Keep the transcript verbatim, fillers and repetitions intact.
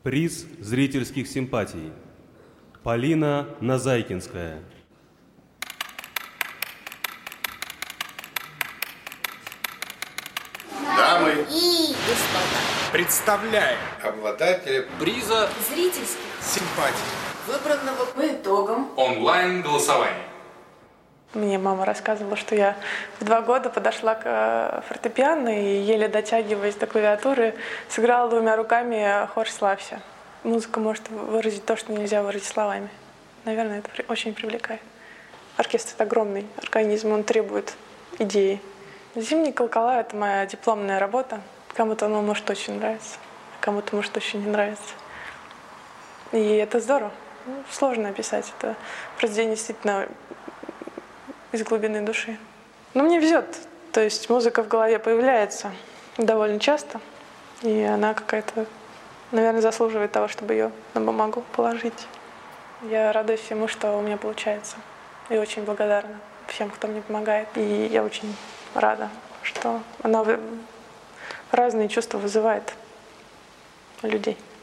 Приз зрительских симпатий. Полина Назайкинская. Дамы и господа, представляем обладателя приза зрительских симпатий, выбранного по итогам онлайн-голосования. Мне мама рассказывала, что я в два года подошла к фортепиано и, еле дотягиваясь до клавиатуры, сыграла двумя руками хор «Славься». Музыка может выразить то, что нельзя выразить словами. Наверное, это очень привлекает. Оркестр — это огромный организм, он требует идеи. «Зимние колокола» — это моя дипломная работа. Кому-то оно может очень нравиться, кому-то может очень не нравиться. И это здорово. Ну, сложно описать. Это произведение действительно из глубины души. Но мне везет. То есть музыка в голове появляется довольно часто, и она какая-то, наверное, заслуживает того, чтобы ее на бумагу положить. Я радуюсь всему, что у меня получается. И очень благодарна всем, кто мне помогает. И я очень рада, что она разные чувства вызывает у людей.